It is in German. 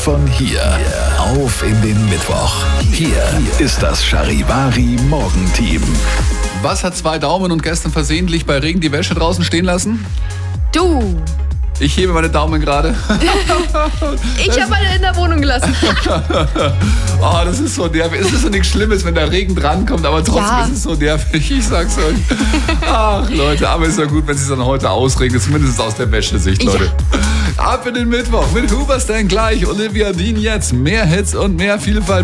Von hier auf in den Mittwoch. Hier ist das Charivari Morgenteam. Was hat 2 Daumen und gestern versehentlich bei Regen die Wäsche draußen stehen lassen? Du. Ich hebe meine Daumen gerade. Ich habe meine in der Wohnung gelassen. Oh, das ist so nervig. Es ist so nichts Schlimmes, wenn der Regen drankommt, aber trotzdem Ja. ist es so nervig. Ich sag's euch. Ach, Leute, aber ist ja gut, wenn es sich dann heute ausregnet, zumindest aus der Wäschesicht, Leute. Ab in den Mittwoch mit Hoobastank gleich. Olivia Dean jetzt. Mehr Hits und mehr Vielfalt.